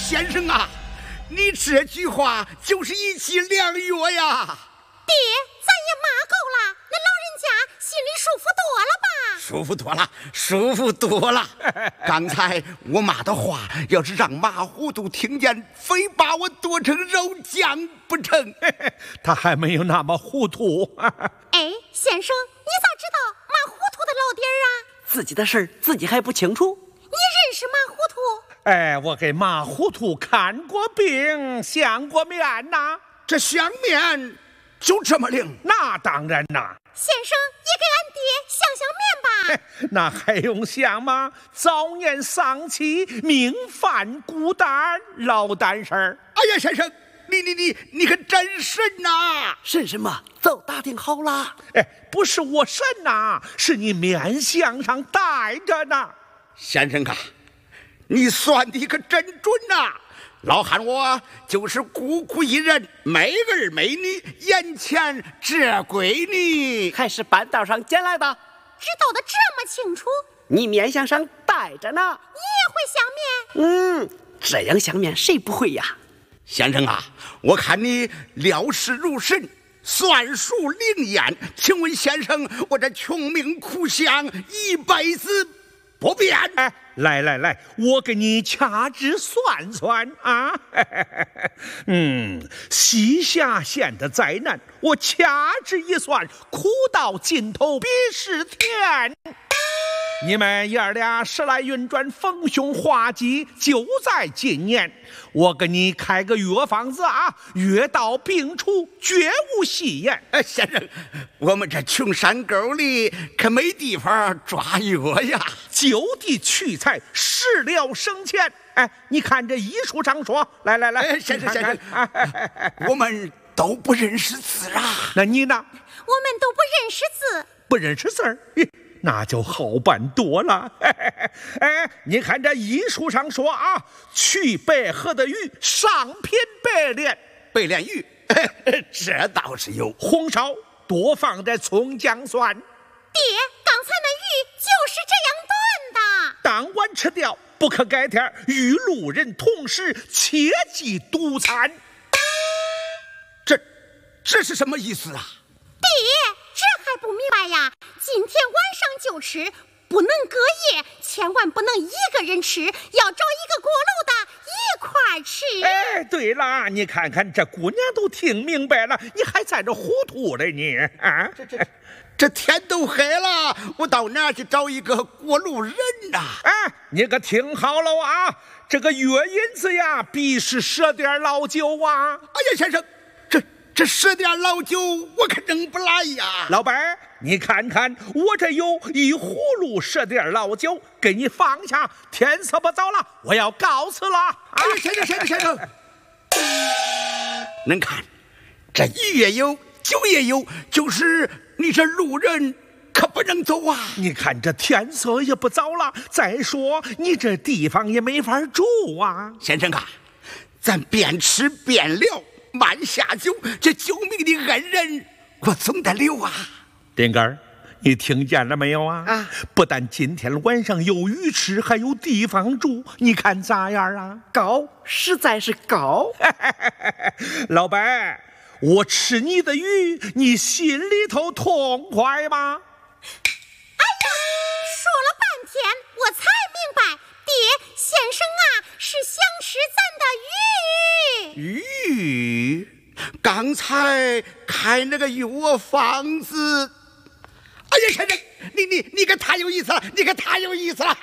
先生啊，你这句话就是一剂良药呀！ 爹，咱也骂够了，那老人家心里舒服多了吧？ 舒服多了，舒服多了。刚才我骂的话，要是让马糊涂听见，非把我剁成肉酱不成？ 他还没有那么糊涂。 哎，先生，你咋知道马糊涂的老底儿啊？ 自己的事儿自己还不清楚？ 你认识马糊涂？ 哎，我给马糊涂看过病，相过面呐。 这相面就这么灵？ 那当然呐。 先生，也给俺爹相相面吧。 那还用想吗？早年丧妻，命犯孤单，老胆事儿。 哎呀，先生，你可真神呐！ 神什么？早打听好了。 哎，不是我神呐，是你面相上带着呢。 先生啊，你算的可真准呐！老汉我就是孤苦一人，没儿没女，眼前这闺女还是半道上捡来的， 知道的这么清楚。 你面相上带着呢。 你也会相面？ 这样相面谁不会呀？ 先生啊，我看你料事如神，算术灵验，请问先生，我这穷命苦相一辈子不变。 哎，来，我给你掐指算算啊。西夏县的灾难，我掐指一算，苦到尽头必是天。你们爷儿俩时来运转，逢凶化吉，就在今年。我给你开个药方子啊，药到病除，绝无戏言。 先生，我们这穷山沟里可没地方抓药呀， 就地取材，事了省钱。哎，你看这医书上说，来， 先生，我们都不认识字啊。 那你呢？ 我们都不认识字。 不认识字儿？那就好办多了。哎，你看这医书上说啊，去白河的鱼，上品白鲢， 白鲢鱼，这倒是有。 红烧多放点葱姜蒜。 爹，刚才那鱼就是这样炖的。 当晚吃掉，不可改天，与路人同食，切忌独餐。 这是什么意思啊？ 爹，这还不明白呀？今天晚上就吃，不能隔夜，千万不能一个人吃，要找一个过路的一块吃。 哎，对了，你看看这姑娘都听明白了，你还在这糊涂嘞你啊？ 这天都黑了，我到哪去找一个过路人呐？ 哎，你可听好了啊，这个月银子呀，必是10点老酒啊。 哎呀，先生，这10点老酒我可挣不来呀。 老白，你看看我这有一葫芦10点老酒，给你放下，天色不早了，我要告辞了。 哎呀，先生，恁看，这鱼也有，酒也有，就是你这路人可不能走啊。 你看这天色也不早了，再说你这地方也没法住啊。 先生啊，咱边吃边聊，慢下酒，这救命的恩人我总得留啊。 丁根儿，你听见了没有啊？不但今天晚上有鱼吃，还有地方住，你看咋样啊？ 高，实在是高。 老白，我吃你的鱼，你心里头痛快吗？ 哎呀，说了半天我才明白，爹，先生啊是想吃咱的鱼。 鱼，刚才开那个药方子。哎呀，先生，你可太有意思了，你可太有意思了！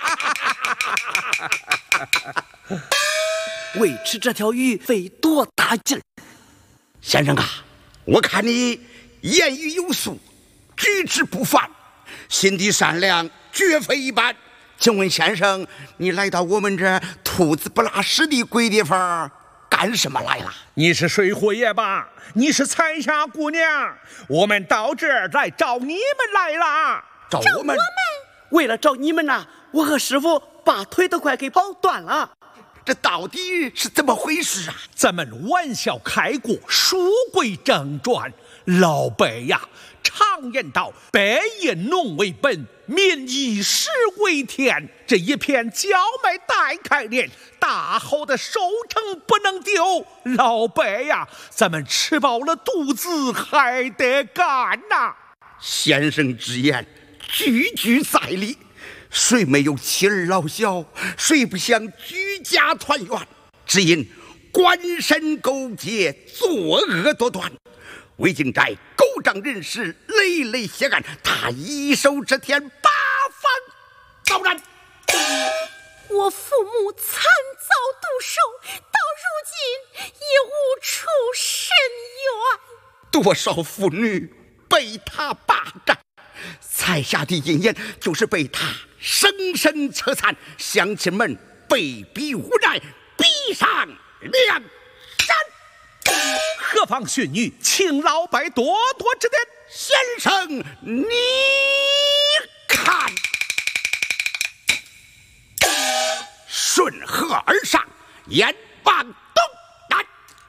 为吃这条鱼费多大劲儿！ 先生啊，我看你言语有素，举止不凡，心地善良，绝非一般。请问先生，你来到我们这兔子不拉屎的鬼地方干什么来了？ 你是水货爷吧？你是彩霞姑娘，我们到这儿来找你们来了。 找我们？ 为了找你们呐，我和师傅把腿都快给跑断了。 这到底是怎么回事啊？ 咱们玩笑开过，书归正传。老白呀， 常言道，百业农为本，民以食为天。这一片荞麦待开镰，大好的收成不能丢。老伯呀，咱们吃饱了肚子还得干呐。 先生之言句句在理，谁没有妻儿老小，谁不想居家团圆？只因官绅勾结，作恶多端，魏景斋狗仗人势，累累血案，他一手遮天，八方遭难。 我父母惨遭毒手，到如今已无处伸冤。 多少妇女被他霸占，才下的阴言就是被他生生摧残，乡亲们被逼无奈，逼上梁山。 何方训女，请老伯多多指点。 先生，你看，顺河而上，沿傍东南，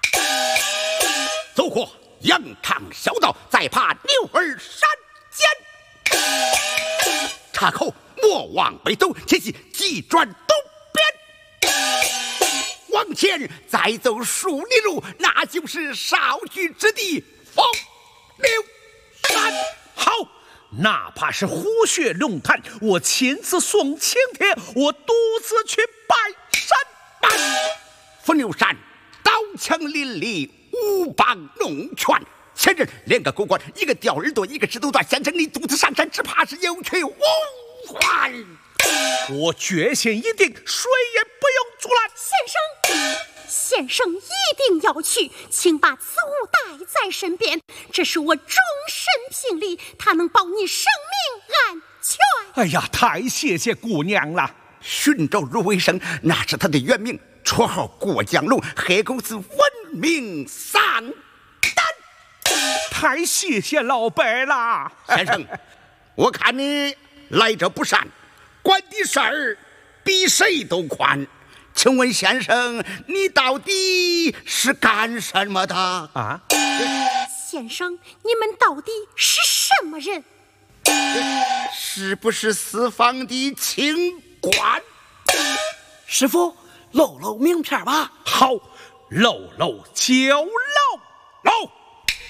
走过羊肠小道，再爬牛儿山间，岔口莫往北走，前行即转东边，往前再走数里路，那就是少居之地风流山。 好，哪怕是虎穴龙潭，我亲自送请帖，我独自去拜山。 风流山刀枪林立，乌帮弄权，前人连个狗官，一个掉耳朵，一个指头断。先生你独自上山，只怕是有去无还。 我决心一定，谁也不用阻拦。 先生一定要去，请把此物带在身边，这是我终身聘礼，它能保你生命安全。 哎呀，太谢谢姑娘了。 寻找入为生，那是他的原名，绰号过江龙，黑狗子闻名丧胆。 太谢谢老伯了。 先生，我看你来者不善，管的事儿比谁都宽。请问先生，你到底是干什么的啊？ 先生，你们到底是什么人？ 是不是四方的清官？ 师傅，露露名片吧。 好，露露就露。